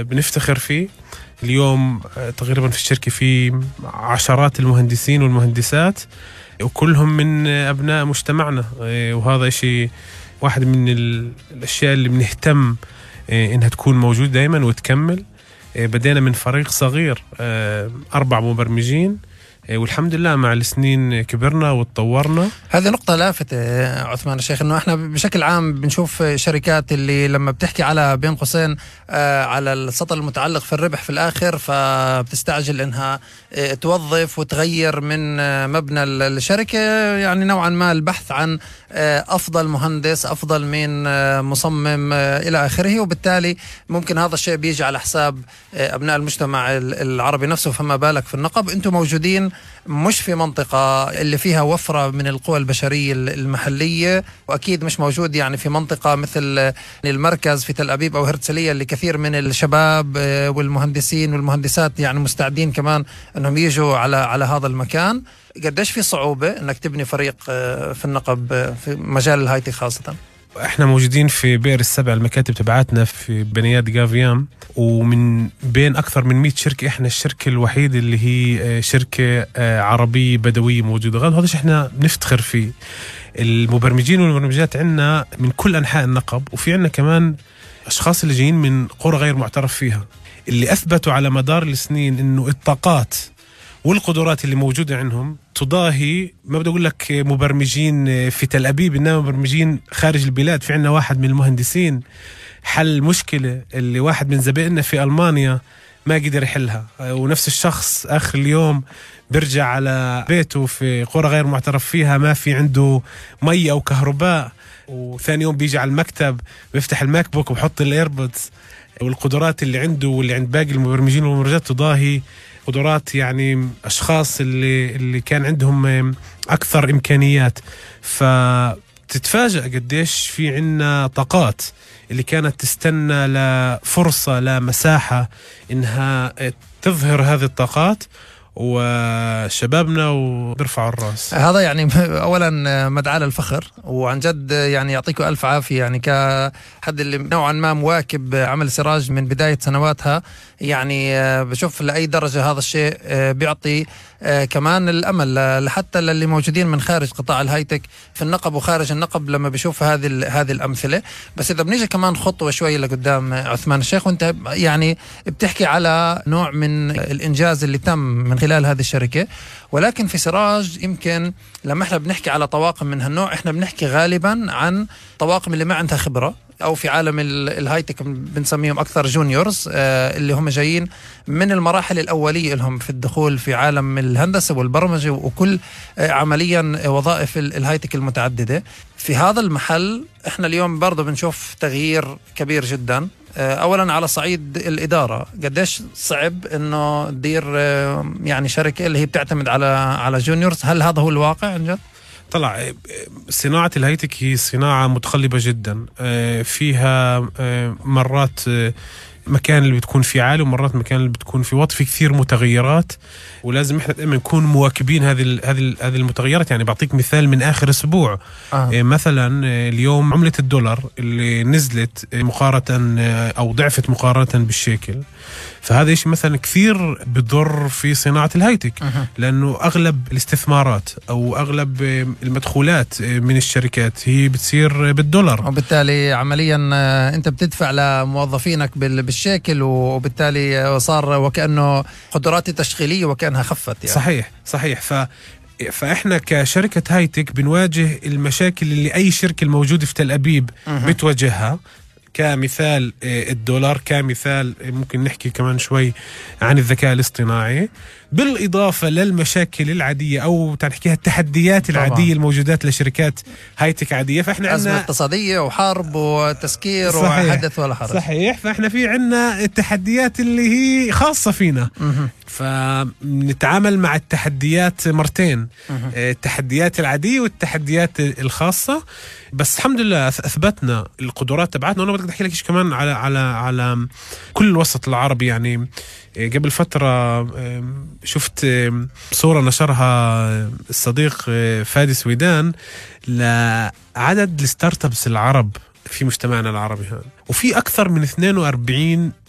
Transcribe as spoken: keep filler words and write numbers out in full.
بنفتخر فيه. اليوم تقريبا في الشركة في عشرات المهندسين والمهندسات وكلهم من أبناء مجتمعنا، وهذا إشي واحد من الأشياء اللي بنهتم إنها تكون موجود دايما وتكمل. بدينا من فريق صغير أربع مبرمجين، والحمد لله مع السنين كبرنا وتطورنا. هذه نقطة لافتة عثمان الشيخ، انه احنا بشكل عام بنشوف شركات اللي لما بتحكي على بين قوسين آه على السطر المتعلق في الربح في الاخر، فبتستعجل انها آه توظف وتغير من آه مبنى الشركة، يعني نوعا ما البحث عن آه افضل مهندس، افضل من آه مصمم آه الى اخره، وبالتالي ممكن هذا الشيء بيجي على حساب آه ابناء المجتمع العربي نفسه. فما بالك في النقب انتم موجودين مش في منطقة اللي فيها وفرة من القوى البشرية المحلية، وأكيد مش موجود يعني في منطقة مثل المركز في تل أبيب أو هرتسلية اللي كثير من الشباب والمهندسين والمهندسات يعني مستعدين كمان أنهم يجوا على على هذا المكان. قديش في صعوبة أنك تبني فريق في النقب في مجال الهايتك خاصة؟ احنا موجودين في بئر السبع، المكاتب تبعاتنا في بنيات جافيام، ومن بين اكثر من مئة شركه احنا الشركه الوحيده اللي هي شركه عربيه بدويه موجوده. هذا الشيء احنا بنفتخر فيه. المبرمجين والمبرمجات عندنا من كل انحاء النقب، وفي عندنا كمان اشخاص اللي جايين من قرى غير معترف فيها، اللي اثبتوا على مدار السنين انه الطاقات والقدرات اللي موجودة عندهم تضاهي، ما بدي أقول لك مبرمجين في تل أبيب، إنما مبرمجين خارج البلاد. في عنا واحد من المهندسين حل مشكلة اللي واحد من زبائننا في ألمانيا ما قدر يحلها، ونفس الشخص آخر اليوم برجع على بيته في قرى غير معترف فيها ما في عنده مية أو كهرباء، وثاني يوم بيجي على المكتب بيفتح الماك بوك وبحط الإيربودز. والقدرات اللي عنده واللي عند باقي المبرمجين والمبرمجات تضاهي قدرات يعني أشخاص اللي اللي كان عندهم أكثر إمكانيات. فتتفاجأ قديش في عنا طاقات اللي كانت تستنى لفرصة لمساحة إنها تظهر هذه الطاقات، وشبابنا وبرفعوا الراس. هذا يعني أولا مدعاة للفخر، وعن جد يعني يعطيكم ألف عافية، يعني كحد اللي نوعا ما مواكب عمل سراج من بداية سنواتها. يعني بشوف لأي درجة هذا الشيء بيعطي كمان الأمل لحتى للي موجودين من خارج قطاع الهايتك في النقب وخارج النقب لما بيشوف هذه هذه الأمثلة. بس إذا بنيجي كمان خطوة شوي لقدام عثمان الشيخ، وأنت يعني بتحكي على نوع من الإنجاز اللي تم من خلال هذه الشركة، ولكن في سراج يمكن لما احنا بنحكي على طواقم من هالنوع احنا بنحكي غالبا عن طواقم اللي ما عندها خبرة، او في عالم الهايتك بنسميهم اكثر جونيورز، آه اللي هم جايين من المراحل الاوليه لهم في الدخول في عالم الهندسه والبرمجه وكل آه عمليا وظائف الهايتك المتعدده. في هذا المحل احنا اليوم برضه بنشوف تغيير كبير جدا. آه اولا على صعيد الاداره، قديش صعب انه تدير آه يعني شركه اللي هي بتعتمد على على جونيورز؟ هل هذا هو الواقع عن جد؟ طلع صناعة الهايتك هي صناعة متقلبة جدا، فيها مرات مكان اللي بتكون في عالي ومرات مكان اللي بتكون في وطي، في كثير متغيرات، ولازم احنا دائما نكون مواكبين هذه هذه هذه المتغيرات. يعني بعطيك مثال من آخر أسبوع، آه. مثلا اليوم عملة الدولار اللي نزلت مقارنة أو ضعفت مقارنة بالشيكل، فهذا إشي مثلا كثير بضر في صناعة الهايتك، أه. لأنه أغلب الاستثمارات أو أغلب المدخولات من الشركات هي بتصير بالدولار، وبالتالي عمليا أنت بتدفع لموظفينك بالشيكل، وبالتالي صار وكأنه قدرات التشغيلية وكأنها خفت يعني. صحيح صحيح. ف فإحنا كشركة هايتك بنواجه المشاكل اللي أي شركة الموجودة في تل أبيب أه. بتواجهها. كمثال الدولار، كمثال ممكن نحكي كمان شوي عن الذكاء الاصطناعي، بالإضافة للمشاكل العادية أو تنحكيها التحديات العادية طبعا. الموجودات لشركات هايتك عادية. فإحنا أزمة اقتصادية وحرب وتسكير وحدث ولا حرج. صحيح. فإحنا في عنا التحديات اللي هي خاصة فينا، فنتعامل مع التحديات مرتين، التحديات العادية والتحديات الخاصة. بس الحمد لله أثبتنا القدرات تبعتنا. وأنا بدي أحكي لك إيش كمان على على على كل الوسط العربي. يعني قبل فترة شفت صورة نشرها الصديق فادي سويدان لعدد الستارت ابس العرب في مجتمعنا العربي هون، وفي أكثر من اثنين وأربعين